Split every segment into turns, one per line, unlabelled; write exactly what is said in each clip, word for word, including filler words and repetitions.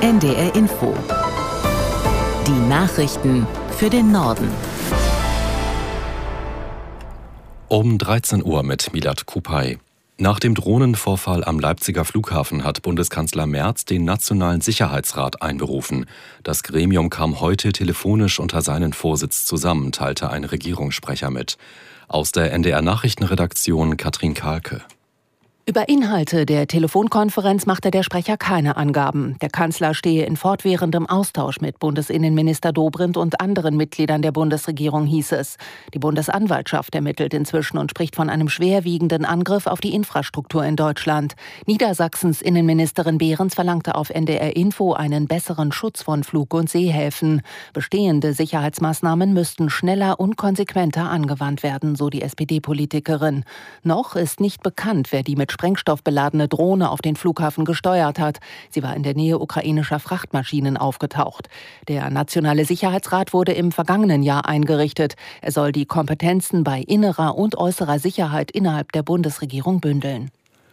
N D R Info. Die Nachrichten für den Norden.
Um dreizehn Uhr mit Milad Kupay. Nach dem Drohnenvorfall am Leipziger Flughafen hat Bundeskanzler Merz den Nationalen Sicherheitsrat einberufen. Das Gremium kam heute telefonisch unter seinen Vorsitz zusammen, teilte ein Regierungssprecher mit. Aus der N D R-Nachrichtenredaktion Katrin Kahlke.
Über Inhalte der Telefonkonferenz machte der Sprecher keine Angaben. Der Kanzler stehe in fortwährendem Austausch mit Bundesinnenminister Dobrindt und anderen Mitgliedern der Bundesregierung, hieß es. Die Bundesanwaltschaft ermittelt inzwischen und spricht von einem schwerwiegenden Angriff auf die Infrastruktur in Deutschland. Niedersachsens Innenministerin Behrens verlangte auf N D R Info einen besseren Schutz von Flug- und Seehäfen. Bestehende Sicherheitsmaßnahmen müssten schneller und konsequenter angewandt werden, so die S P D-Politikerin. Noch ist nicht bekannt, wer die mit Sprengstoff beladene Drohne auf den Flughafen gesteuert hat. Sie war in der Nähe ukrainischer Frachtmaschinen aufgetaucht. Der Nationale Sicherheitsrat wurde im vergangenen Jahr eingerichtet. Er soll die Kompetenzen bei innerer und äußerer Sicherheit innerhalb der Bundesregierung bündeln.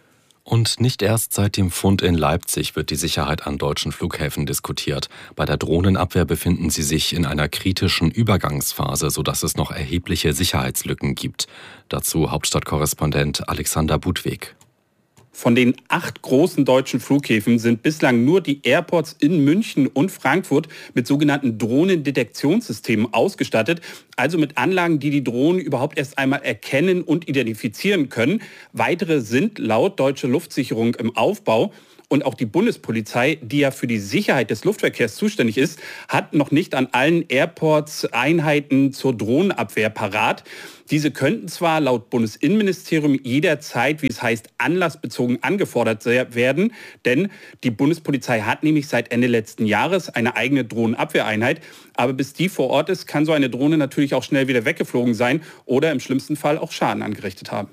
Und nicht erst seit dem Fund in Leipzig wird die Sicherheit an deutschen Flughäfen diskutiert. Bei der Drohnenabwehr befinden sie sich in einer kritischen Übergangsphase, sodass es noch erhebliche Sicherheitslücken gibt. Dazu Hauptstadtkorrespondent Alexander Budwig.
Von den acht großen deutschen Flughäfen sind bislang nur die Airports in München und Frankfurt mit sogenannten Drohnendetektionssystemen ausgestattet, also mit Anlagen, die die Drohnen überhaupt erst einmal erkennen und identifizieren können. Weitere sind laut Deutsche Luftsicherung im Aufbau. Und auch die Bundespolizei, die ja für die Sicherheit des Luftverkehrs zuständig ist, hat noch nicht an allen Airports Einheiten zur Drohnenabwehr parat. Diese könnten zwar laut Bundesinnenministerium jederzeit, wie es heißt, anlassbezogen angefordert werden, denn die Bundespolizei hat nämlich seit Ende letzten Jahres eine eigene Drohnenabwehreinheit. Aber bis die vor Ort ist, kann so eine Drohne natürlich auch schnell wieder weggeflogen sein oder im schlimmsten Fall auch Schaden angerichtet haben.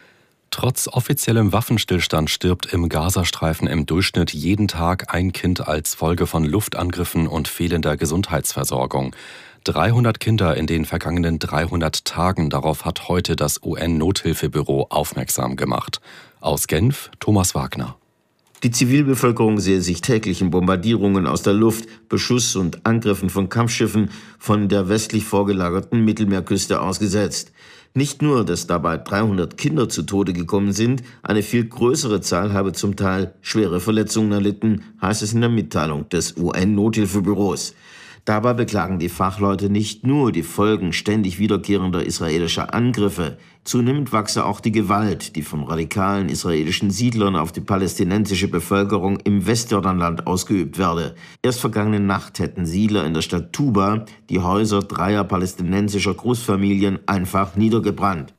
Trotz offiziellem Waffenstillstand stirbt im Gazastreifen im Durchschnitt jeden Tag ein Kind als Folge von Luftangriffen und fehlender Gesundheitsversorgung. dreihundert Kinder in den vergangenen dreihundert Tagen, darauf hat heute das U N-Nothilfebüro aufmerksam gemacht. Aus Genf, Thomas Wagner.
Die Zivilbevölkerung sehe sich täglichen Bombardierungen aus der Luft, Beschuss und Angriffen von Kampfschiffen von der westlich vorgelagerten Mittelmeerküste ausgesetzt. Nicht nur, dass dabei dreihundert Kinder zu Tode gekommen sind, eine viel größere Zahl habe zum Teil schwere Verletzungen erlitten, heißt es in der Mitteilung des U N-Nothilfebüros. Dabei beklagen die Fachleute nicht nur die Folgen ständig wiederkehrender israelischer Angriffe. Zunehmend wachse auch die Gewalt, die von radikalen israelischen Siedlern auf die palästinensische Bevölkerung im Westjordanland ausgeübt werde. Erst vergangene Nacht hätten Siedler in der Stadt Tuba die Häuser dreier palästinensischer Großfamilien einfach niedergebrannt.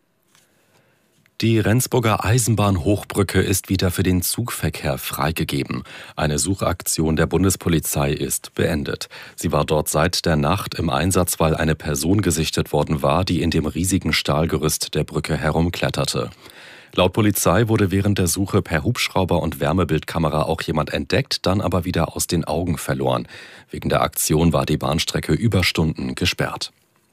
Die Rendsburger Eisenbahnhochbrücke ist wieder für den Zugverkehr freigegeben. Eine Suchaktion der Bundespolizei ist beendet. Sie war dort seit der Nacht im Einsatz, weil eine Person gesichtet worden war, die in dem riesigen Stahlgerüst der Brücke herumkletterte. Laut Polizei wurde während der Suche per Hubschrauber und Wärmebildkamera auch jemand entdeckt, dann aber wieder aus den Augen verloren. Wegen der Aktion war die Bahnstrecke über Stunden gesperrt.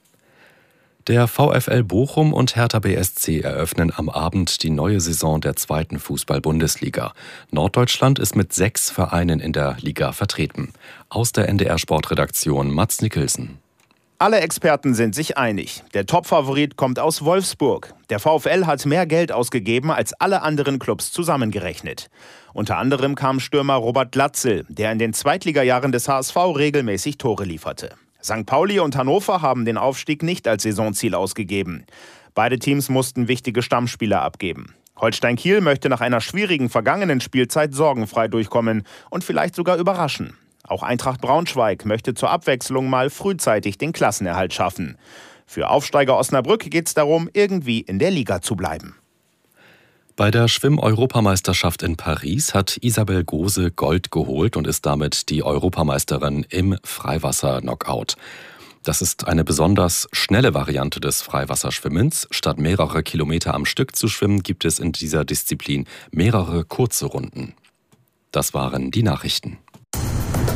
Der VfL Bochum und Hertha B S C eröffnen am Abend die neue Saison der zweiten Fußball-Bundesliga. Norddeutschland ist mit sechs Vereinen in der Liga vertreten. Aus der N D R-Sportredaktion Mats Nicholson.
Alle Experten sind sich einig. Der Topfavorit kommt aus Wolfsburg. Der VfL hat mehr Geld ausgegeben als alle anderen Clubs zusammengerechnet. Unter anderem kam Stürmer Robert Glatzel, der in den Zweitligajahren des H S V regelmäßig Tore lieferte. Sankt Pauli und Hannover haben den Aufstieg nicht als Saisonziel ausgegeben. Beide Teams mussten wichtige Stammspieler abgeben. Holstein Kiel möchte nach einer schwierigen vergangenen Spielzeit sorgenfrei durchkommen und vielleicht sogar überraschen. Auch Eintracht Braunschweig möchte zur Abwechslung mal frühzeitig den Klassenerhalt schaffen. Für Aufsteiger Osnabrück geht es darum, irgendwie in der Liga zu bleiben.
Bei der Schwimm-Europameisterschaft in Paris hat Isabel Gose Gold geholt und ist damit die Europameisterin im Freiwasser-Knockout. Das ist eine besonders schnelle Variante des Freiwasserschwimmens. Statt mehrere Kilometer am Stück zu schwimmen, gibt es in dieser Disziplin mehrere kurze Runden. Das waren die Nachrichten.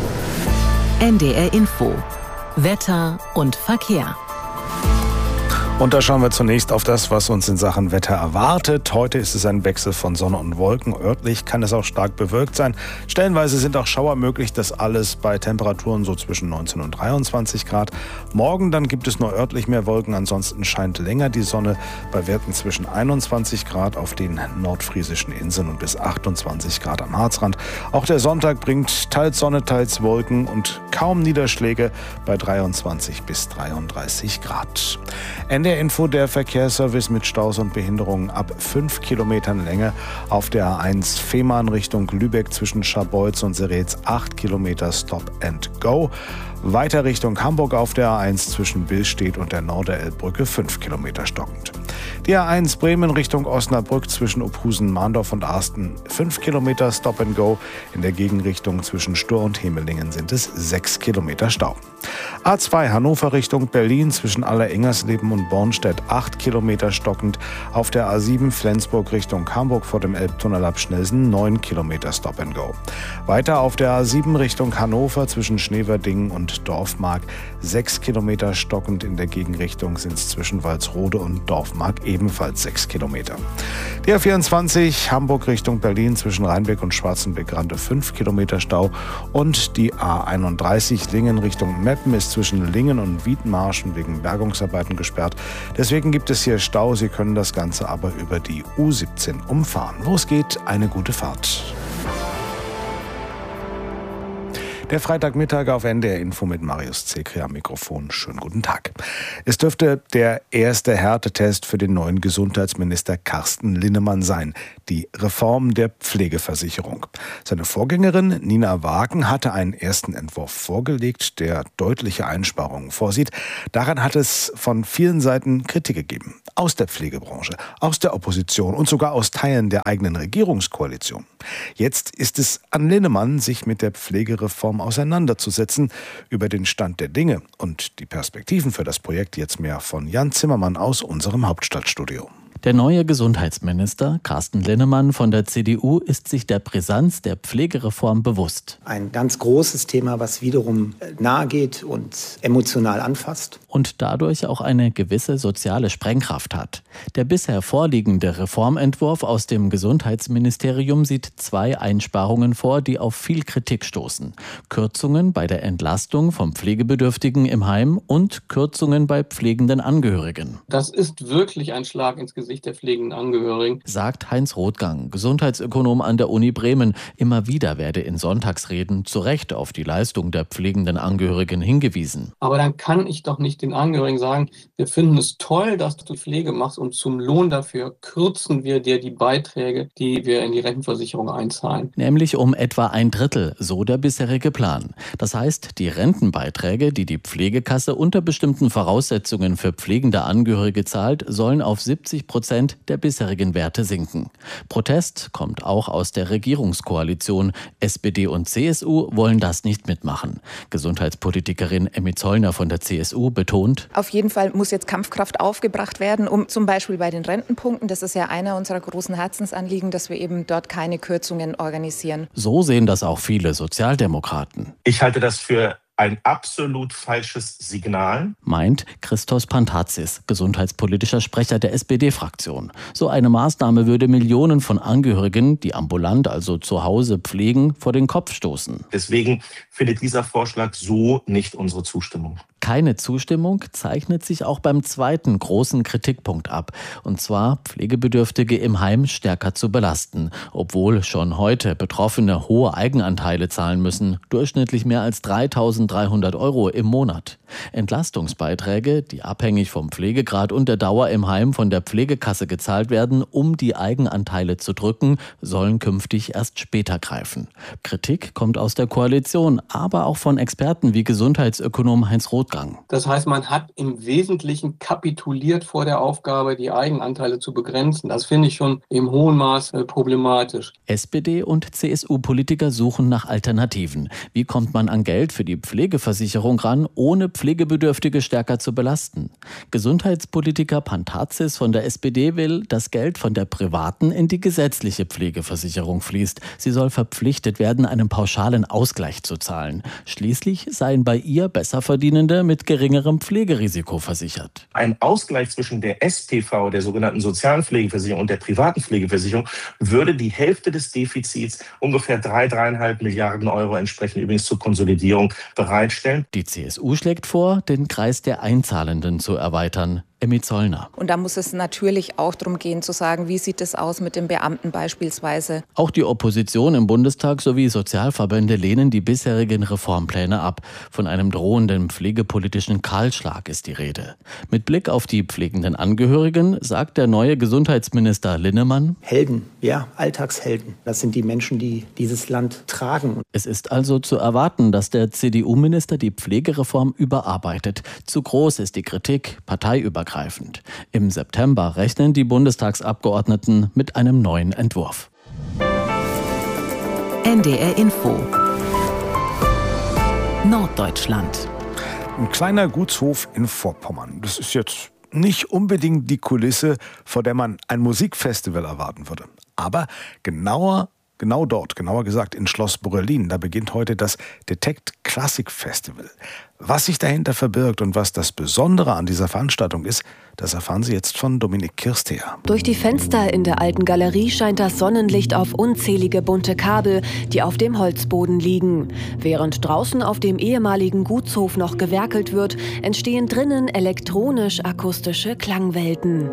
N D R Info. Wetter und Verkehr.
Und da schauen wir zunächst auf das, was uns in Sachen Wetter erwartet. Heute ist es ein Wechsel von Sonne und Wolken. Örtlich kann es auch stark bewölkt sein. Stellenweise sind auch Schauer möglich. Das alles bei Temperaturen so zwischen neunzehn und dreiundzwanzig Grad. Morgen dann gibt es nur örtlich mehr Wolken. Ansonsten scheint länger die Sonne bei Werten zwischen einundzwanzig Grad auf den nordfriesischen Inseln und bis achtundzwanzig Grad am Harzrand. Auch der Sonntag bringt teils Sonne, teils Wolken und kaum Niederschläge bei dreiundzwanzig bis dreiunddreißig Grad. Ende der Info, der Verkehrsservice mit Staus und Behinderungen ab fünf Kilometern Länge auf der A eins Fehmarn Richtung Lübeck zwischen Scharbeutz und Seretz acht Kilometer Stop and Go. Weiter Richtung Hamburg auf der A eins zwischen Billstedt und der Norderelbbrücke fünf Kilometer stockend. Die A eins Bremen Richtung Osnabrück zwischen Ophusen, Mahndorf und Arsten fünf Kilometer Stop and Go. In der Gegenrichtung zwischen Stur und Hemelingen sind es sechs Kilometer Stau. A zwei Hannover Richtung Berlin zwischen Aller-Ingersleben und Bornstedt acht Kilometer stockend. Auf der A sieben Flensburg Richtung Hamburg vor dem Elbtunnel ab Schnelsen neun Kilometer Stop and Go. Weiter auf der A sieben Richtung Hannover zwischen Schneverdingen und Dorfmark sechs Kilometer stockend. In der Gegenrichtung sind es zwischen Walsrode und Dorfmark ebenfalls sechs Kilometer. Die A vierundzwanzig Hamburg Richtung Berlin zwischen Rheinbeck und Schwarzenbeck-Rande fünf Kilometer Stau. Und die A einunddreißig Lingen Richtung Meppen ist zwischen Lingen und Wiedmarschen wegen Bergungsarbeiten gesperrt. Deswegen gibt es hier Stau. Sie können das Ganze aber über die U siebzehn umfahren. Wo es geht, eine gute Fahrt. Der Freitagmittag auf N D R Info mit Marius Zekri am Mikrofon. Schönen guten Tag. Es dürfte der erste Härtetest für den neuen Gesundheitsminister Carsten Linnemann sein. Die Reform der Pflegeversicherung. Seine Vorgängerin Nina Wagen hatte einen ersten Entwurf vorgelegt, der deutliche Einsparungen vorsieht. Daran hat es von vielen Seiten Kritik gegeben. Aus der Pflegebranche, aus der Opposition und sogar aus Teilen der eigenen Regierungskoalition. Jetzt ist es an Linnemann, sich mit der Pflegereform auseinanderzusetzen. Über den Stand der Dinge und die Perspektiven für das Projekt jetzt mehr von Jan Zimmermann aus unserem Hauptstadtstudio.
Der neue Gesundheitsminister Carsten Linnemann von der C D U ist sich der Brisanz der Pflegereform bewusst.
Ein ganz großes Thema, was wiederum nahe geht und emotional anfasst.
Und dadurch auch eine gewisse soziale Sprengkraft hat. Der bisher vorliegende Reformentwurf aus dem Gesundheitsministerium sieht zwei Einsparungen vor, die auf viel Kritik stoßen. Kürzungen bei der Entlastung von Pflegebedürftigen im Heim und Kürzungen bei pflegenden Angehörigen.
Das ist wirklich ein Schlag ins Gesicht der pflegenden Angehörigen,
sagt Heinz Rothgang, Gesundheitsökonom an der Uni Bremen. Immer wieder werde in Sonntagsreden zu Recht auf die Leistung der pflegenden Angehörigen hingewiesen.
Aber dann kann ich doch nicht den Angehörigen sagen, wir finden es toll, dass du Pflege machst und zum Lohn dafür kürzen wir dir die Beiträge, die wir in die Rentenversicherung einzahlen.
Nämlich um etwa ein Drittel, so der bisherige Plan. Das heißt, die Rentenbeiträge, die die Pflegekasse unter bestimmten Voraussetzungen für pflegende Angehörige zahlt, sollen auf siebzig Prozent der bisherigen Werte sinken. Protest kommt auch aus der Regierungskoalition. S P D und C S U wollen das nicht mitmachen. Gesundheitspolitikerin Emmy Zollner von der C S U betont:
Auf jeden Fall muss jetzt Kampfkraft aufgebracht werden, um zum Beispiel bei den Rentenpunkten, das ist ja einer unserer großen Herzensanliegen, dass wir eben dort keine Kürzungen organisieren.
So sehen das auch viele Sozialdemokraten.
Ich halte das für ein absolut falsches Signal,
meint Christos Pantazis, gesundheitspolitischer Sprecher der S P D-Fraktion. So eine Maßnahme würde Millionen von Angehörigen, die ambulant, also zu Hause pflegen, vor den Kopf stoßen.
Deswegen findet dieser Vorschlag so nicht unsere Zustimmung.
Keine Zustimmung zeichnet sich auch beim zweiten großen Kritikpunkt ab, und zwar Pflegebedürftige im Heim stärker zu belasten, obwohl schon heute Betroffene hohe Eigenanteile zahlen müssen, durchschnittlich mehr als dreitausenddreihundert Euro im Monat. Entlastungsbeiträge, die abhängig vom Pflegegrad und der Dauer im Heim von der Pflegekasse gezahlt werden, um die Eigenanteile zu drücken, sollen künftig erst später greifen. Kritik kommt aus der Koalition, aber auch von Experten wie Gesundheitsökonom Heinz Rothgang.
Das heißt, man hat im Wesentlichen kapituliert vor der Aufgabe, die Eigenanteile zu begrenzen. Das finde ich schon im hohen Maß problematisch.
S P D und C S U-Politiker suchen nach Alternativen. Wie kommt man an Geld für die Pflegeversicherung ran, ohne Pflegebedürftige stärker zu belasten? Gesundheitspolitiker Pantazis von der S P D will, dass Geld von der privaten in die gesetzliche Pflegeversicherung fließt. Sie soll verpflichtet werden, einen pauschalen Ausgleich zu zahlen. Schließlich seien bei ihr Besserverdienende andere mit geringerem Pflegerisiko versichert.
Ein Ausgleich zwischen der S P V, der sogenannten sozialen Pflegeversicherung, und der privaten Pflegeversicherung würde die Hälfte des Defizits, ungefähr drei, dreieinhalb Milliarden Euro, entsprechend übrigens zur Konsolidierung bereitstellen.
Die C S U schlägt vor, den Kreis der Einzahlenden zu erweitern. Emmy Zollner.
Und da muss es natürlich auch darum gehen, zu sagen, wie sieht es aus mit den Beamten beispielsweise.
Auch die Opposition im Bundestag sowie Sozialverbände lehnen die bisherigen Reformpläne ab. Von einem drohenden pflegepolitischen Kahlschlag ist die Rede. Mit Blick auf die pflegenden Angehörigen sagt der neue Gesundheitsminister Linnemann:
Helden, ja, Alltagshelden. Das sind die Menschen, die dieses Land tragen.
Es ist also zu erwarten, dass der C D U-Minister die Pflegereform überarbeitet. Zu groß ist die Kritik, parteiübergreifend. Im September rechnen die Bundestagsabgeordneten mit einem neuen Entwurf.
N D R Info Norddeutschland.
Ein kleiner Gutshof in Vorpommern. Das ist jetzt nicht unbedingt die Kulisse, vor der man ein Musikfestival erwarten würde. Aber genauer Genau dort, genauer gesagt in Schloss Borrelin, da beginnt heute das Detect Classic Festival. Was sich dahinter verbirgt und was das Besondere an dieser Veranstaltung ist, das erfahren Sie jetzt von Dominik Kirstea.
Durch die Fenster in der alten Galerie scheint das Sonnenlicht auf unzählige bunte Kabel, die auf dem Holzboden liegen. Während draußen auf dem ehemaligen Gutshof noch gewerkelt wird, entstehen drinnen elektronisch-akustische Klangwelten.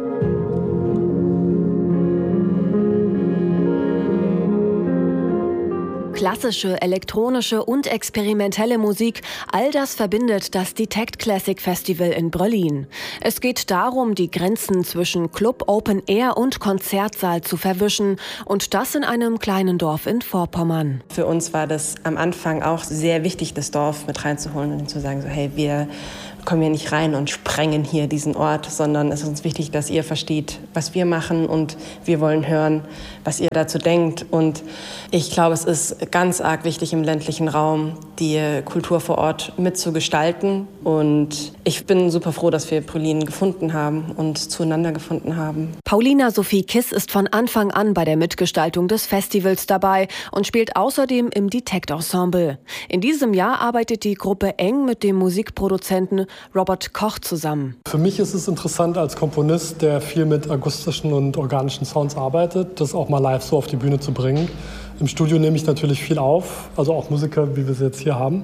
Klassische, elektronische und experimentelle Musik, all das verbindet das Detect Classic Festival in Borrelin. Es geht darum, die Grenzen zwischen Club, Open Air und Konzertsaal zu verwischen, und das in einem kleinen Dorf in Vorpommern.
Für uns war das am Anfang auch sehr wichtig, das Dorf mit reinzuholen und zu sagen, so, hey, wir kommen hier nicht rein und sprengen hier diesen Ort, sondern es ist uns wichtig, dass ihr versteht, was wir machen, und wir wollen hören, was ihr dazu denkt. Und ich glaube, es ist ganz arg wichtig, im ländlichen Raum die Kultur vor Ort mitzugestalten. Und ich bin super froh, dass wir Borrelin gefunden haben und zueinander gefunden haben.
Paulina Sophie Kiss ist von Anfang an bei der Mitgestaltung des Festivals dabei und spielt außerdem im Detect-Ensemble. In diesem Jahr arbeitet die Gruppe eng mit dem Musikproduzenten Robert Koch zusammen.
Für mich ist es interessant als Komponist, der viel mit akustischen und organischen Sounds arbeitet, das auch mal live so auf die Bühne zu bringen. Im Studio nehme ich natürlich viel auf, also auch Musiker, wie wir sie jetzt hier haben,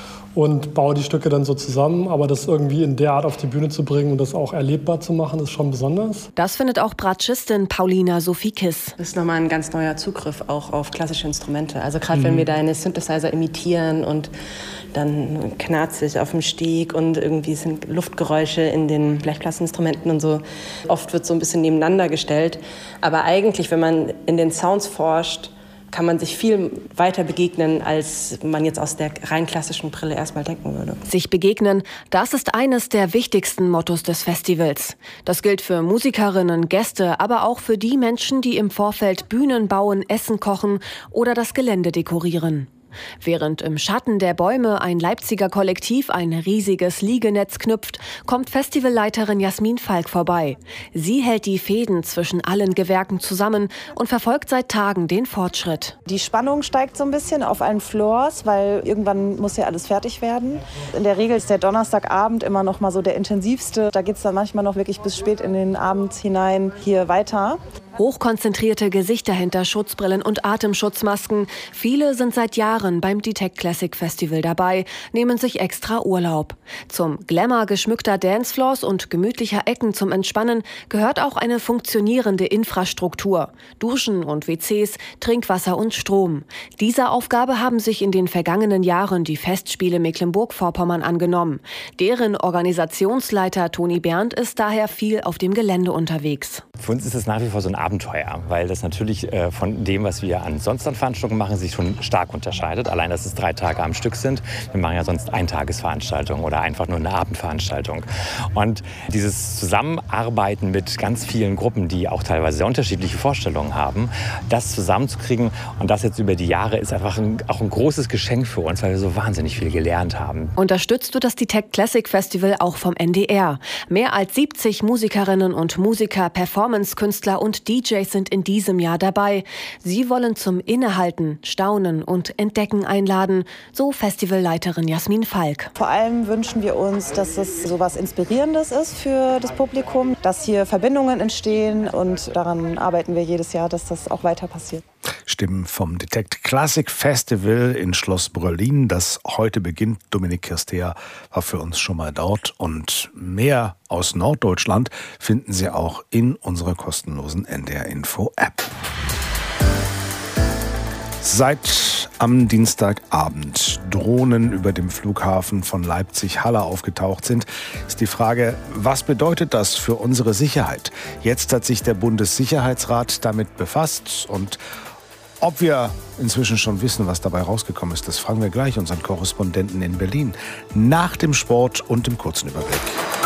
und baue die Stücke dann so zusammen. Aber das irgendwie in der Art auf die Bühne zu bringen und das auch erlebbar zu machen, ist schon besonders.
Das findet auch Bratschistin Paulina Sophie Kiss.
Das ist nochmal ein ganz neuer Zugriff auch auf klassische Instrumente. Also gerade
Mhm.
wenn wir deine Synthesizer imitieren und dann knarzt es auf dem Steg und irgendwie sind Luftgeräusche in den Blechblasinstrumenten und so. Oft wird so ein bisschen nebeneinander gestellt. Aber eigentlich, wenn man in den Sounds forscht, kann man sich viel weiter begegnen, als man jetzt aus der rein klassischen Brille erstmal denken würde.
Sich begegnen, das ist eines der wichtigsten Mottos des Festivals. Das gilt für Musikerinnen, Gäste, aber auch für die Menschen, die im Vorfeld Bühnen bauen, Essen kochen oder das Gelände dekorieren. Während im Schatten der Bäume ein Leipziger Kollektiv ein riesiges Liegenetz knüpft, kommt Festivalleiterin Jasmin Falk vorbei. Sie hält die Fäden zwischen allen Gewerken zusammen und verfolgt seit Tagen den Fortschritt.
Die Spannung steigt so ein bisschen auf allen Floors, weil irgendwann muss ja alles fertig werden. In der Regel ist der Donnerstagabend immer noch mal so der intensivste. Da geht es dann manchmal noch wirklich bis spät in den Abend hinein hier weiter.
Hochkonzentrierte Gesichter hinter Schutzbrillen und Atemschutzmasken. Viele sind seit Jahren beim Detect Classic Festival dabei, nehmen sich extra Urlaub. Zum Glamour geschmückter Dancefloors und gemütlicher Ecken zum Entspannen gehört auch eine funktionierende Infrastruktur. Duschen und W Cs, Trinkwasser und Strom. Dieser Aufgabe haben sich in den vergangenen Jahren die Festspiele Mecklenburg-Vorpommern angenommen. Deren Organisationsleiter Toni Berndt ist daher viel auf dem Gelände unterwegs.
Für uns ist es nach wie vor so ein Abenteuer, weil das natürlich äh, von dem, was wir ansonsten an Veranstaltungen machen, sich schon stark unterscheidet. Allein, dass es drei Tage am Stück sind. Wir machen ja sonst Eintagesveranstaltungen oder einfach nur eine Abendveranstaltung. Und dieses Zusammenarbeiten mit ganz vielen Gruppen, die auch teilweise sehr unterschiedliche Vorstellungen haben, das zusammenzukriegen und das jetzt über die Jahre ist einfach ein, auch ein großes Geschenk für uns, weil wir so wahnsinnig viel gelernt haben.
Unterstützt wird das Detect Classic Festival auch vom N D R. Mehr als siebzig Musikerinnen und Musiker, Performance-Künstler und D Js sind in diesem Jahr dabei. Sie wollen zum Innehalten, Staunen und Entdecken Entdecken einladen, so Festivalleiterin Jasmin Falk.
Vor allem wünschen wir uns, dass es so was Inspirierendes ist für das Publikum, dass hier Verbindungen entstehen und daran arbeiten wir jedes Jahr, dass das auch weiter passiert.
Stimmen vom Detect Classic Festival in Schloss Bröllin, das heute beginnt. Dominik Kirstea war für uns schon mal dort und mehr aus Norddeutschland finden Sie auch in unserer kostenlosen N D R Info App. Seit am Dienstagabend Drohnen über dem Flughafen von Leipzig-Halle aufgetaucht sind, ist die Frage, was bedeutet das für unsere Sicherheit? Jetzt hat sich der Bundessicherheitsrat damit befasst und ob wir inzwischen schon wissen, was dabei rausgekommen ist, das fragen wir gleich unseren Korrespondenten in Berlin nach dem Sport und dem kurzen Überblick.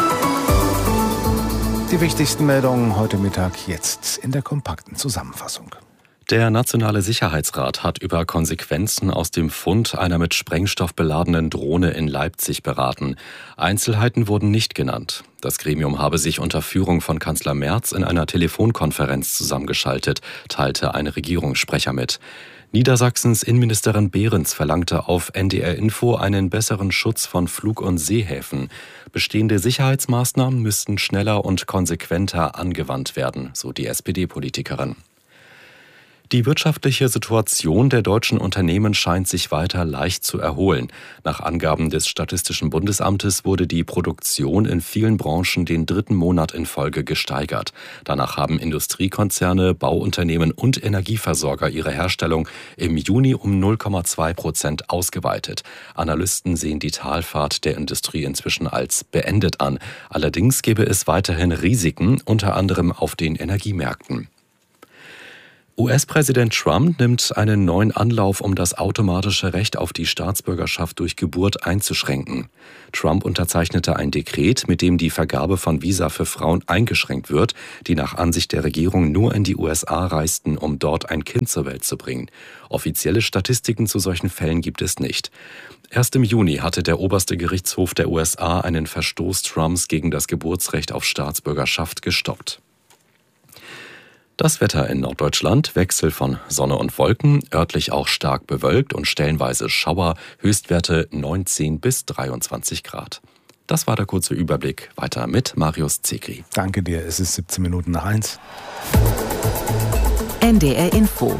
Die wichtigsten Meldungen heute Mittag jetzt in der kompakten Zusammenfassung.
Der Nationale Sicherheitsrat hat über Konsequenzen aus dem Fund einer mit Sprengstoff beladenen Drohne in Leipzig beraten. Einzelheiten wurden nicht genannt. Das Gremium habe sich unter Führung von Kanzler Merz in einer Telefonkonferenz zusammengeschaltet, teilte ein Regierungssprecher mit. Niedersachsens Innenministerin Behrens verlangte auf N D R Info einen besseren Schutz von Flug- und Seehäfen. Bestehende Sicherheitsmaßnahmen müssten schneller und konsequenter angewandt werden, so die S P D-Politikerin. Die wirtschaftliche Situation der deutschen Unternehmen scheint sich weiter leicht zu erholen. Nach Angaben des Statistischen Bundesamtes wurde die Produktion in vielen Branchen den dritten Monat in Folge gesteigert. Danach haben Industriekonzerne, Bauunternehmen und Energieversorger ihre Herstellung im Juni um null Komma zwei Prozent ausgeweitet. Analysten sehen die Talfahrt der Industrie inzwischen als beendet an. Allerdings gäbe es weiterhin Risiken, unter anderem auf den Energiemärkten. U S-Präsident Trump nimmt einen neuen Anlauf, um das automatische Recht auf die Staatsbürgerschaft durch Geburt einzuschränken. Trump unterzeichnete ein Dekret, mit dem die Vergabe von Visa für Frauen eingeschränkt wird, die nach Ansicht der Regierung nur in die U S A reisten, um dort ein Kind zur Welt zu bringen. Offizielle Statistiken zu solchen Fällen gibt es nicht. Erst im Juni hatte der oberste Gerichtshof der U S A einen Verstoß Trumps gegen das Geburtsrecht auf Staatsbürgerschaft gestoppt. Das Wetter in Norddeutschland, Wechsel von Sonne und Wolken, örtlich auch stark bewölkt und stellenweise Schauer, Höchstwerte neunzehn bis dreiundzwanzig Grad. Das war der kurze Überblick. Weiter mit Marius Zekri.
Danke dir, es ist siebzehn Minuten nach eins.
N D R Info.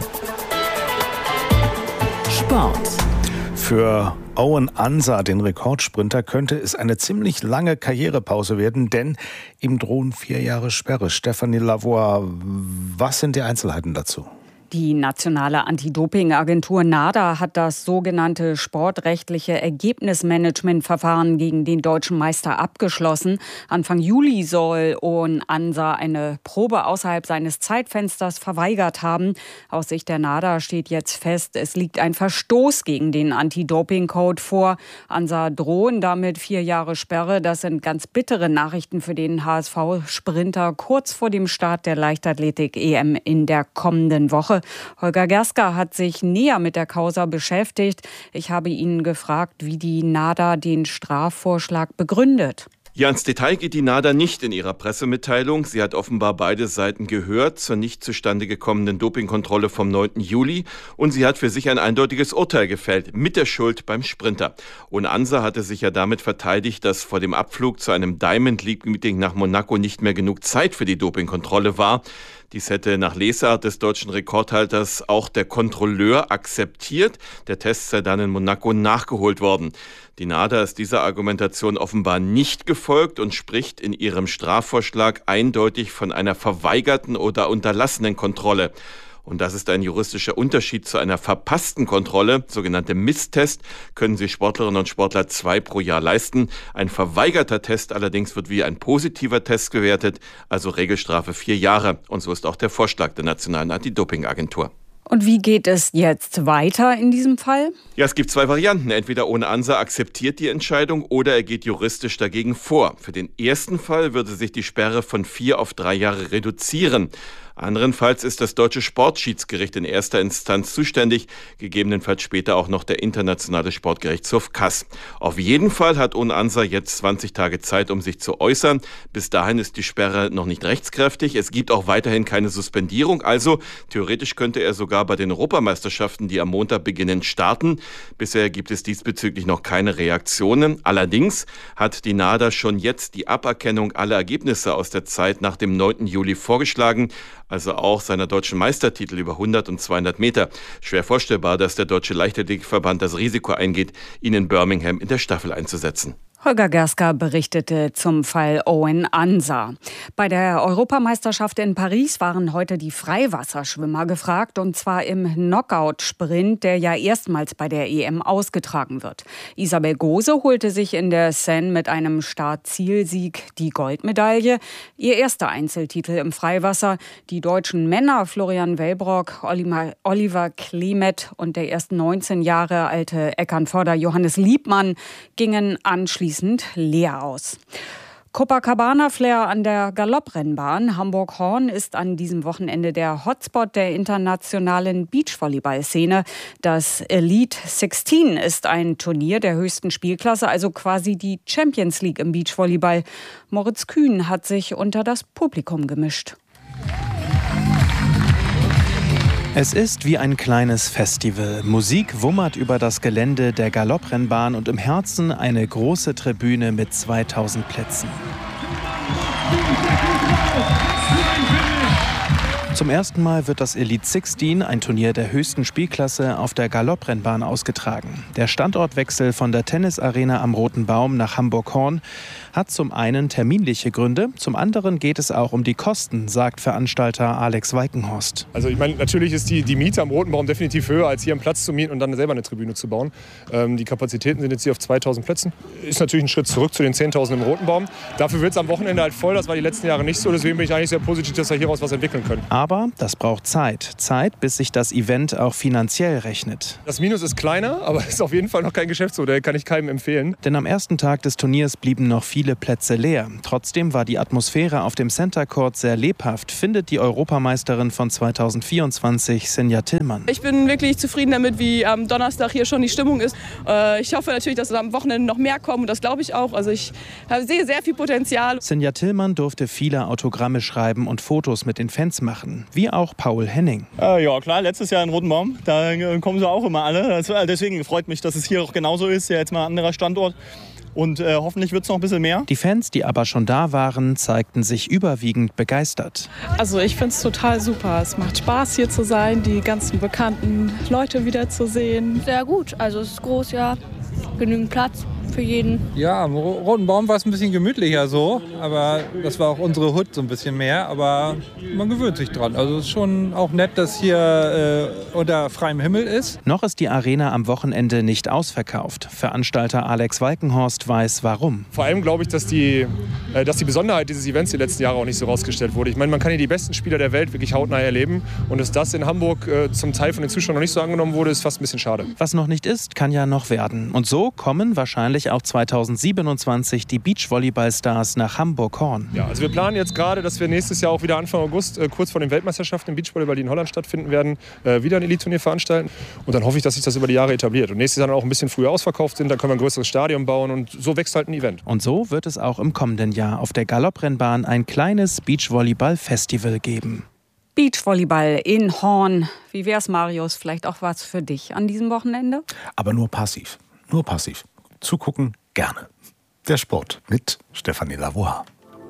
Sport.
Für Owen Ansa, den Rekordsprinter, könnte es eine ziemlich lange Karrierepause werden, denn ihm drohen vier Jahre Sperre. Stefanie Lavoie, was sind die Einzelheiten dazu?
Die nationale Anti-Doping-Agentur NADA hat das sogenannte sportrechtliche Ergebnismanagementverfahren gegen den deutschen Meister abgeschlossen. Anfang Juli soll Owen Ansa eine Probe außerhalb seines Zeitfensters verweigert haben. Aus Sicht der NADA steht jetzt fest, es liegt ein Verstoß gegen den Anti-Doping-Code vor. Ansa drohen damit vier Jahre Sperre. Das sind ganz bittere Nachrichten für den H S V-Sprinter kurz vor dem Start der Leichtathletik-E M in der kommenden Woche. Holger Gerska hat sich näher mit der Causa beschäftigt. Ich habe ihn gefragt, wie die NADA den Strafvorschlag begründet.
Ja, ins Detail geht die NADA nicht in ihrer Pressemitteilung. Sie hat offenbar beide Seiten gehört zur nicht zustande gekommenen Dopingkontrolle vom neunten Juli und sie hat für sich ein eindeutiges Urteil gefällt, mit der Schuld beim Sprinter. Und Ansa hatte sich ja damit verteidigt, dass vor dem Abflug zu einem Diamond League Meeting nach Monaco nicht mehr genug Zeit für die Dopingkontrolle war. Dies hätte nach Lesart des deutschen Rekordhalters auch der Kontrolleur akzeptiert. Der Test sei dann in Monaco nachgeholt worden. Die NADA ist dieser Argumentation offenbar nicht gefolgt und spricht in ihrem Strafvorschlag eindeutig von einer verweigerten oder unterlassenen Kontrolle. Und das ist ein juristischer Unterschied zu einer verpassten Kontrolle, sogenannte Misstest, können sich Sportlerinnen und Sportler zwei pro Jahr leisten. Ein verweigerter Test allerdings wird wie ein positiver Test gewertet, also Regelstrafe vier Jahre. Und so ist auch der Vorschlag der Nationalen Anti-Doping-Agentur.
Und wie geht es jetzt weiter in diesem Fall?
Ja, es gibt zwei Varianten. Entweder Owen Ansa akzeptiert die Entscheidung oder er geht juristisch dagegen vor. Für den ersten Fall würde sich die Sperre von vier auf drei Jahre reduzieren. Anderenfalls ist das deutsche Sportschiedsgericht in erster Instanz zuständig, gegebenenfalls später auch noch der internationale Sportgerichtshof K A S. Auf jeden Fall hat On Ansa jetzt zwanzig Tage Zeit, um sich zu äußern. Bis dahin ist die Sperre noch nicht rechtskräftig. Es gibt auch weiterhin keine Suspendierung. Also theoretisch könnte er sogar bei den Europameisterschaften, die am Montag beginnen, starten. Bisher gibt es diesbezüglich noch keine Reaktionen. Allerdings hat die NADA schon jetzt die Aberkennung aller Ergebnisse aus der Zeit nach dem neunten Juli vorgeschlagen. Also auch seiner deutschen Meistertitel über hundert und zweihundert Meter. Schwer vorstellbar, dass der Deutsche Leichtathletikverband das Risiko eingeht, ihn in Birmingham in der Staffel einzusetzen.
Holger Gerska berichtete zum Fall On Ansa. Bei der Europameisterschaft in Paris waren heute die Freiwasserschwimmer gefragt, und zwar im Knockout-Sprint, der ja erstmals bei der E M ausgetragen wird. Isabel Gose holte sich in der Seine mit einem Start-Ziel-Sieg die Goldmedaille. Ihr erster Einzeltitel im Freiwasser. Die deutschen Männer Florian Wellbrock, Oliver Klemet und der erst neunzehn Jahre alte Eckernförder Johannes Liebmann gingen anschließend leer aus. Copacabana-Flair an der Galopprennbahn Hamburg-Horn ist an diesem Wochenende der Hotspot der internationalen Beachvolleyball-Szene. Das Elite sechzehn ist ein Turnier der höchsten Spielklasse, also quasi die Champions League im Beachvolleyball. Moritz Kühn hat sich unter das Publikum gemischt.
Es ist wie ein kleines Festival. Musik wummert über das Gelände der Galopprennbahn und im Herzen eine große Tribüne mit zweitausend Plätzen. Zum ersten Mal wird das Elite sechzehn, ein Turnier der höchsten Spielklasse, auf der Galopprennbahn ausgetragen. Der Standortwechsel von der Tennisarena am Roten Baum nach Hamburg-Horn hat zum einen terminliche Gründe, zum anderen geht es auch um die Kosten, sagt Veranstalter Alex Weikenhorst.
Also ich meine, natürlich ist die, die Miete am Roten Baum definitiv höher, als hier einen Platz zu mieten und dann selber eine Tribüne zu bauen. Ähm, die Kapazitäten sind jetzt hier auf zweitausend Plätzen. Ist natürlich ein Schritt zurück zu den zehntausend im Roten Baum. Dafür wird es am Wochenende halt voll, das war die letzten Jahre nicht so. Deswegen bin ich eigentlich sehr positiv, dass wir hieraus was entwickeln können.
Aber das braucht Zeit. Zeit, bis sich das Event auch finanziell rechnet.
Das Minus ist kleiner, aber es ist auf jeden Fall noch kein Geschäftsmodell, kann ich keinem empfehlen.
Denn am ersten Tag des Turniers blieben noch viele Plätze leer. Trotzdem war die Atmosphäre auf dem Center Court sehr lebhaft, findet die Europameisterin von zweitausendvierundzwanzig, Sinja Tillmann.
Ich bin wirklich zufrieden damit, wie am Donnerstag hier schon die Stimmung ist. Ich hoffe natürlich, dass am Wochenende noch mehr kommen, und das glaube ich auch. Also ich sehe sehr viel Potenzial.
Sinja Tillmann durfte viele Autogramme schreiben und Fotos mit den Fans machen, wie auch Paul Henning.
Äh, ja klar, letztes Jahr in Roten Baum, da kommen sie auch immer alle. Das, deswegen freut mich, dass es hier auch genauso ist, ja jetzt mal ein anderer Standort. Und äh, hoffentlich wird es noch ein bisschen mehr.
Die Fans, die aber schon da waren, zeigten sich überwiegend begeistert.
Also ich finde es total super. Es macht Spaß, hier zu sein, die ganzen bekannten Leute wiederzusehen.
Sehr gut, also es ist groß, ja, genügend Platz für jeden.
Ja, am Roten Baum war es ein bisschen gemütlicher so, aber das war auch unsere Hut so ein bisschen mehr, aber man gewöhnt sich dran. Also es ist schon auch nett, dass hier äh, unter freiem Himmel ist.
Noch ist die Arena am Wochenende nicht ausverkauft. Veranstalter Alex Weikenhorst weiß, warum.
Vor allem glaube ich, dass die, äh, dass die Besonderheit dieses Events die letzten Jahre auch nicht so rausgestellt wurde. Ich meine, man kann hier die besten Spieler der Welt wirklich hautnah erleben, und dass das in Hamburg äh, zum Teil von den Zuschauern noch nicht so angenommen wurde, ist fast ein bisschen schade.
Was noch nicht ist, kann ja noch werden. Und so kommen wahrscheinlich auch zweitausendsiebenundzwanzig die Beachvolleyball-Stars nach Hamburg-Horn.
Ja, also wir planen jetzt gerade, dass wir nächstes Jahr auch wieder Anfang August, äh, kurz vor den Weltmeisterschaften im Beachvolleyball, die in Holland stattfinden werden, äh, wieder ein Elite-Turnier veranstalten. Und dann hoffe ich, dass sich das über die Jahre etabliert. Und nächstes Jahr dann auch ein bisschen früher ausverkauft sind, dann können wir ein größeres Stadion bauen, und so wächst halt ein Event.
Und so wird es auch im kommenden Jahr auf der Galopprennbahn ein kleines Beachvolleyball-Festival geben.
Beachvolleyball in Horn. Wie wär's, Marius? Vielleicht auch was für dich an diesem Wochenende?
Aber nur passiv. Nur passiv. Zugucken gerne. Der Sport mit Stefanie Lavoie.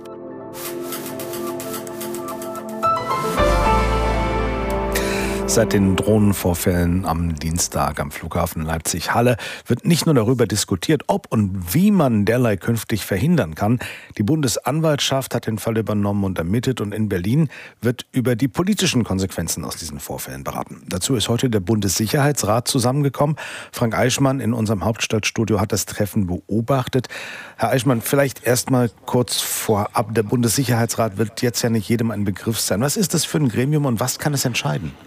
Seit den Drohnenvorfällen am Dienstag am Flughafen Leipzig-Halle wird nicht nur darüber diskutiert, ob und wie man derlei künftig verhindern kann. Die Bundesanwaltschaft hat den Fall übernommen und ermittelt, und in Berlin wird über die politischen Konsequenzen aus diesen Vorfällen beraten. Dazu ist heute der Bundessicherheitsrat zusammengekommen. Frank Eichmann in unserem Hauptstadtstudio hat das Treffen beobachtet. Herr Eichmann, vielleicht erst mal kurz vorab. Der Bundessicherheitsrat wird jetzt ja nicht jedem ein Begriff sein. Was ist das für ein Gremium und was kann es entscheiden?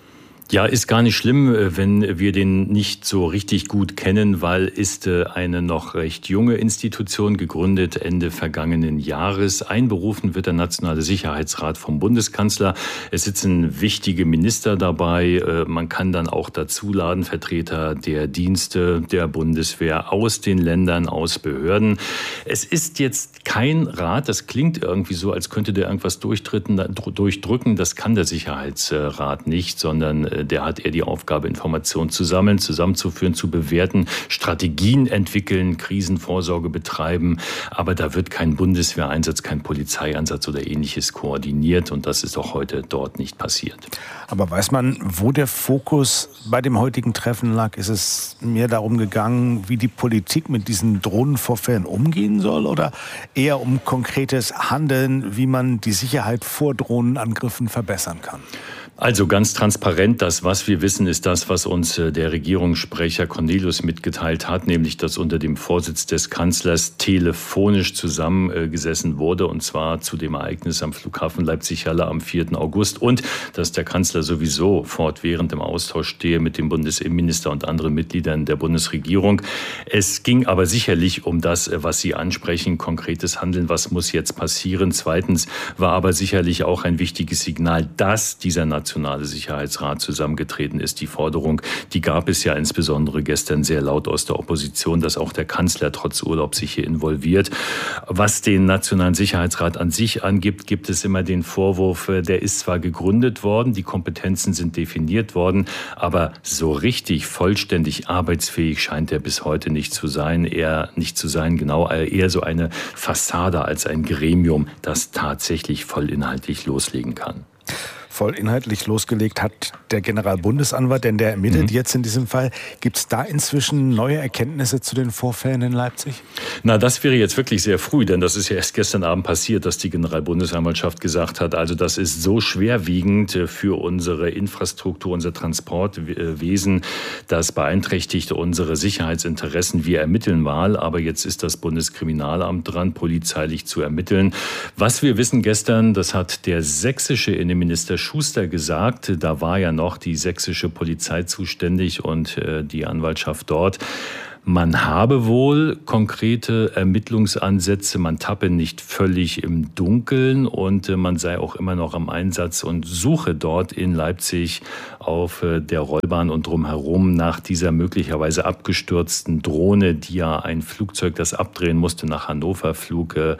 Ja, ist gar nicht schlimm, wenn wir den nicht so richtig gut kennen, weil ist eine noch recht junge Institution, gegründet Ende vergangenen Jahres. Einberufen wird der Nationale Sicherheitsrat vom Bundeskanzler. Es sitzen wichtige Minister dabei. Man kann dann auch dazuladen Vertreter der Dienste der Bundeswehr aus den Ländern, aus Behörden. Es ist jetzt kein Rat, das klingt irgendwie so, als könnte der irgendwas durchdrücken. Das kann der Sicherheitsrat nicht, sondern der hat eher die Aufgabe, Informationen zu sammeln, zusammenzuführen, zu bewerten, Strategien entwickeln, Krisenvorsorge betreiben. Aber da wird kein Bundeswehreinsatz, kein Polizeieinsatz oder Ähnliches koordiniert. Und das ist auch heute dort nicht passiert.
Aber weiß man, wo der Fokus bei dem heutigen Treffen lag? Ist es mehr darum gegangen, wie die Politik mit diesen Drohnenvorfällen umgehen soll? Oder eher um konkretes Handeln, wie man die Sicherheit vor Drohnenangriffen verbessern kann?
Also ganz transparent, das, was wir wissen, ist das, was uns der Regierungssprecher Cornelius mitgeteilt hat, nämlich, dass unter dem Vorsitz des Kanzlers telefonisch zusammengesessen wurde, und zwar zu dem Ereignis am Flughafen Leipzig-Halle am vierten August, und dass der Kanzler sowieso fortwährend im Austausch stehe mit dem Bundesinnenminister und anderen Mitgliedern der Bundesregierung. Es ging aber sicherlich um das, was Sie ansprechen, konkretes Handeln, was muss jetzt passieren. Zweitens war aber sicherlich auch ein wichtiges Signal, dass dieser Nationale Sicherheitsrat zusammengetreten ist. Die Forderung, die gab es ja insbesondere gestern sehr laut aus der Opposition, dass auch der Kanzler trotz Urlaub sich hier involviert. Was den Nationalen Sicherheitsrat an sich angibt, gibt es immer den Vorwurf, der ist zwar gegründet worden, die Kompetenzen sind definiert worden, aber so richtig vollständig arbeitsfähig scheint er bis heute nicht zu sein. Eher nicht zu sein, genau, eher so eine Fassade als ein Gremium, das tatsächlich vollinhaltlich loslegen kann.
Voll inhaltlich losgelegt hat der Generalbundesanwalt, denn der ermittelt mhm. jetzt in diesem Fall. Gibt es da inzwischen neue Erkenntnisse zu den Vorfällen in Leipzig?
Na, das wäre jetzt wirklich sehr früh, denn das ist ja erst gestern Abend passiert, dass die Generalbundesanwaltschaft gesagt hat, also das ist so schwerwiegend für unsere Infrastruktur, unser Transportwesen, das beeinträchtigt unsere Sicherheitsinteressen. Wir ermitteln mal, aber jetzt ist das Bundeskriminalamt dran, polizeilich zu ermitteln. Was wir wissen gestern, das hat der sächsische Innenminister Schuster gesagt, da war ja noch die sächsische Polizei zuständig und äh, die Anwaltschaft dort. Man habe wohl konkrete Ermittlungsansätze, man tappe nicht völlig im Dunkeln und äh, man sei auch immer noch am Einsatz und suche dort in Leipzig auf äh, der Rollbahn und drumherum nach dieser möglicherweise abgestürzten Drohne, die ja ein Flugzeug, das abdrehen musste, nach Hannover Flug äh,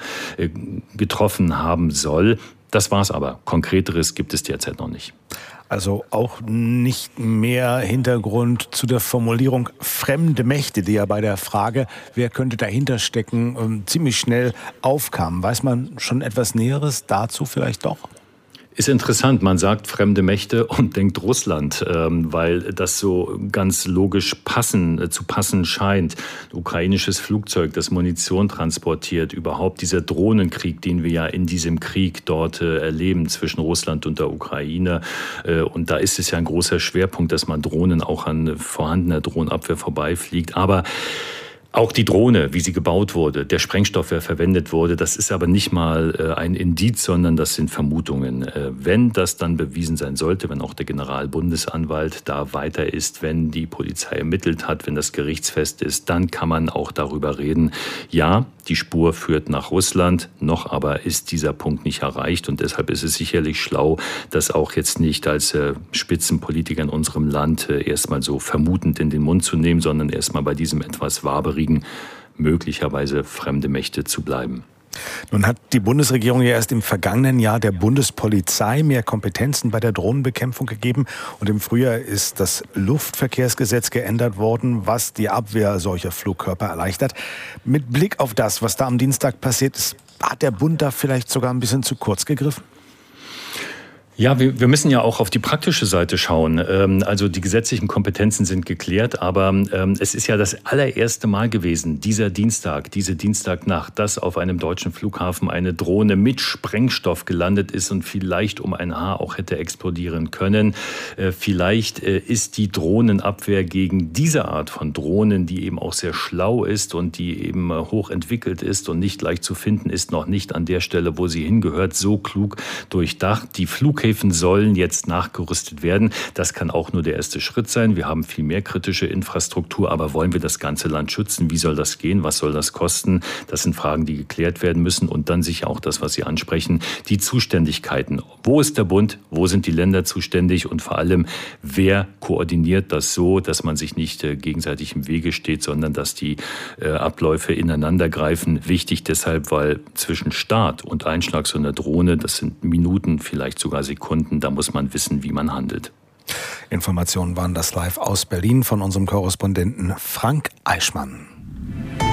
getroffen haben soll. Das war's aber. Konkreteres gibt es derzeit noch nicht.
Also auch nicht mehr Hintergrund zu der Formulierung fremde Mächte, die ja bei der Frage, wer könnte dahinter stecken, ziemlich schnell aufkam. Weiß man schon etwas Näheres dazu vielleicht doch?
Ist interessant, man sagt fremde Mächte und denkt Russland, ähm, weil das so ganz logisch passen, äh, zu passen scheint. Ein ukrainisches Flugzeug, das Munition transportiert, überhaupt dieser Drohnenkrieg, den wir ja in diesem Krieg dort äh, erleben zwischen Russland und der Ukraine. Äh, und da ist es ja ein großer Schwerpunkt, dass man Drohnen auch an vorhandener Drohnenabwehr vorbeifliegt. Aber auch die Drohne, wie sie gebaut wurde, der Sprengstoff, der verwendet wurde, das ist aber nicht mal äh, ein Indiz, sondern das sind Vermutungen. Äh, wenn das dann bewiesen sein sollte, wenn auch der Generalbundesanwalt da weiter ist, wenn die Polizei ermittelt hat, wenn das gerichtsfest ist, dann kann man auch darüber reden. Ja, die Spur führt nach Russland, noch aber ist dieser Punkt nicht erreicht und deshalb ist es sicherlich schlau, das auch jetzt nicht als äh, Spitzenpolitiker in unserem Land äh, erstmal so vermutend in den Mund zu nehmen, sondern erstmal bei diesem etwas waberigen, möglicherweise fremde Mächte zu bleiben.
Nun hat die Bundesregierung ja erst im vergangenen Jahr der Bundespolizei mehr Kompetenzen bei der Drohnenbekämpfung gegeben. Und im Frühjahr ist das Luftverkehrsgesetz geändert worden, was die Abwehr solcher Flugkörper erleichtert. Mit Blick auf das, was da am Dienstag passiert ist, hat der Bund da vielleicht sogar ein bisschen zu kurz gegriffen?
Ja, wir, wir müssen ja auch auf die praktische Seite schauen. Ähm, also die gesetzlichen Kompetenzen sind geklärt, aber ähm, es ist ja das allererste Mal gewesen, dieser Dienstag, diese Dienstagnacht, dass auf einem deutschen Flughafen eine Drohne mit Sprengstoff gelandet ist und vielleicht um ein Haar auch hätte explodieren können. Äh, vielleicht äh, ist die Drohnenabwehr gegen diese Art von Drohnen, die eben auch sehr schlau ist und die eben äh, hochentwickelt ist und nicht leicht zu finden ist, noch nicht an der Stelle, wo sie hingehört, so klug durchdacht. Die Flughäfen Flughäfen sollen jetzt nachgerüstet werden. Das kann auch nur der erste Schritt sein. Wir haben viel mehr kritische Infrastruktur, aber wollen wir das ganze Land schützen? Wie soll das gehen? Was soll das kosten? Das sind Fragen, die geklärt werden müssen. Und dann sicher auch das, was Sie ansprechen, die Zuständigkeiten. Wo ist der Bund? Wo sind die Länder zuständig? Und vor allem, wer koordiniert das so, dass man sich nicht äh, gegenseitig im Wege steht, sondern dass die äh, Abläufe ineinander greifen. Wichtig deshalb, weil zwischen Start und Einschlag so einer Drohne, das sind Minuten, vielleicht sogar Sekunden, da muss man wissen, wie man handelt.
Informationen waren das live aus Berlin von unserem Korrespondenten Frank Eichmann.